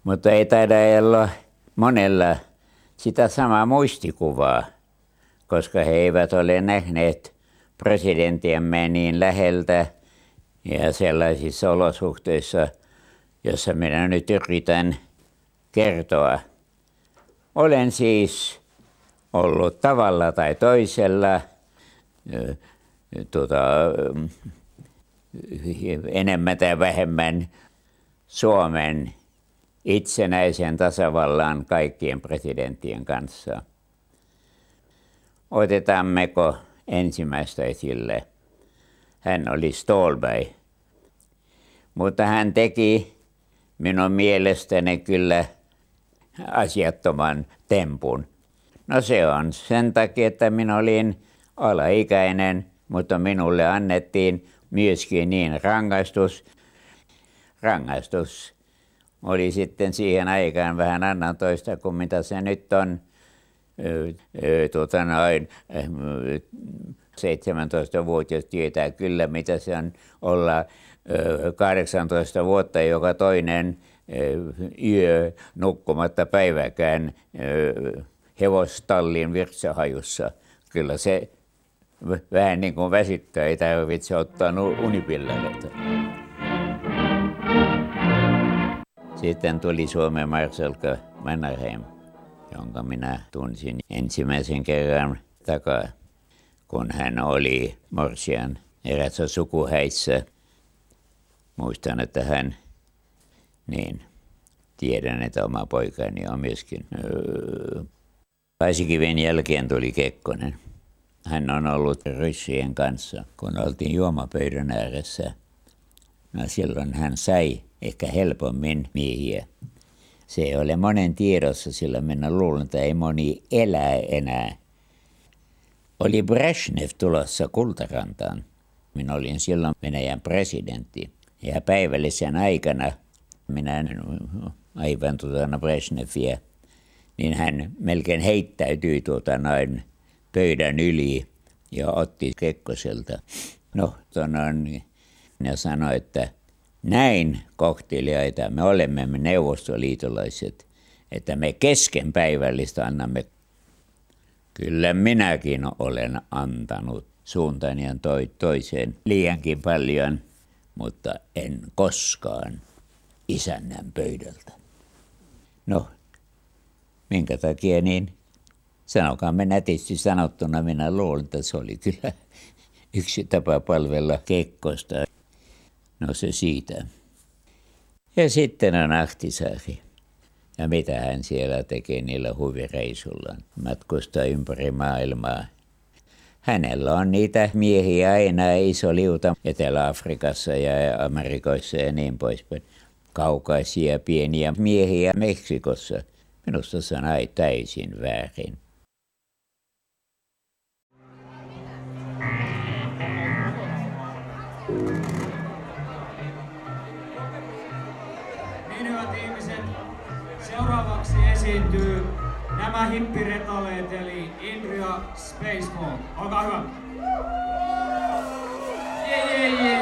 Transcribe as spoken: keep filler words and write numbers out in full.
Mutta ei taida olla monella sitä samaa muistikuvaa, koska he eivät ole nähneet presidenttiämme niin läheltä ja sellaisissa olosuhteissa, jossa minä nyt yritän kertoa. Olen siis ollut tavalla tai toisella tuota, enemmän tai vähemmän Suomen itsenäisen tasavallan kaikkien presidenttien kanssa. Otetaanko ensimmäistä esille? Hän oli Ståhlberg, mutta hän teki minun mielestäni kyllä asiattoman tempun. No se on sen takia, että minä olin alaikäinen, mutta minulle annettiin myöskin niin rangaistus. Rangaistus oli sitten siihen aikaan vähän annantoista kuin mitä se nyt on. Tuota noin, seitsemäntoistavuotias tietää kyllä, mitä se on olla kahdeksantoista vuotta joka toinen yö nukkumatta päiväkään hevostallin virtsahajussa. Kyllä se vähän niin kuin väsyttää, ei tarvitse ottaa unipilleitä. Sitten tuli Suomen marsalkka Mannerheim, jonka minä tunsin ensimmäisen kerran takaa, kun hän oli morsian erässä sukuhäissä. Muistan, että hän, niin tiedän, että oma poikani on myöskin. Paasikiven jälkeen tuli Kekkonen. Hän on ollut ryssien kanssa, kun oltiin juomapöydän ääressä. No silloin hän sai ehkä helpommin miehiä. Se ei ole monen tiedossa, sillä minä luulen, että ei moni elää enää. Oli Brezhnev tulossa Kultarantaan. Minä olin silloin Venäjän presidentti. Ja päivällisen aikana minä aivan tuota Brezhneviä, niin hän melkein heittäytyi tuota noin pöydän yli ja otti Kekkoselta. No, tuonne, ja sanoi, että näin kohteliaita me olemme me neuvostoliitolaiset, että me kesken päivällistä annamme. Kyllä minäkin olen antanut suuntaan ja toiseen liiankin paljon, mutta en koskaan isännän pöydältä. No, minkä takia niin? Sanokaamme nätisti sanottuna, minä luulen, että se oli kyllä yksi tapa palvella Kekkosta. No se siitä. Ja sitten on Ahtisaari. Ja mitä hän siellä tekee niillä huvireissullaan. Matkustaa ympäri maailmaa. Hänellä on niitä miehiä aina iso liuta Etelä-Afrikassa ja Amerikoissa ja niin poispäin. Kaukaisia pieniä miehiä Meksikossa. Minusta se on täysin väärin. Hyvät ihmiset, seuraavaksi esiintyy nämä hippiretoleet eli Indria Spaceball. Olkaa hyvä. Yeah, yeah, yeah.